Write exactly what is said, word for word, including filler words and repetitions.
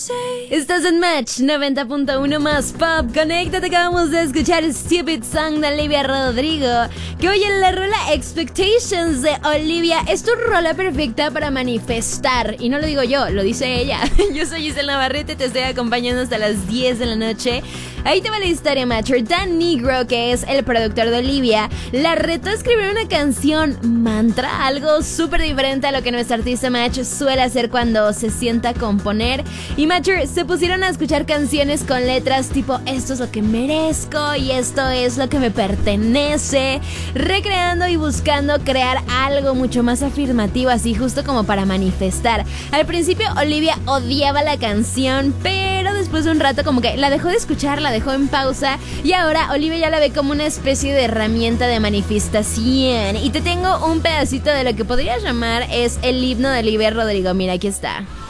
Estás en Match noventa punto uno más Pop. Conéctate, acabamos de escuchar Stupid Song de Olivia Rodrigo. Que oye, la rola Expectations de Olivia es tu rola perfecta para manifestar. Y no lo digo yo, lo dice ella. Yo soy Giselle Navarrete, te estoy acompañando hasta las diez de la noche. Ahí te va la historia, Matcher. Dan Negro, que es el productor de Olivia, la retó a escribir una canción mantra, algo súper diferente a lo que nuestro artista Match suele hacer cuando se sienta a componer. Y Matcher se pusieron a escuchar canciones con letras tipo esto es lo que merezco y esto es lo que me pertenece, recreando y buscando crear algo mucho más afirmativo, así justo como para manifestar. Al principio Olivia odiaba la canción, pero después de un rato como que la dejó de escuchar, la dejó en pausa y ahora Olivia ya la ve como una especie de herramienta de manifestación. Y te tengo un pedacito de lo que podrías llamar es el himno de Olivia Rodrigo. Mira, aquí está.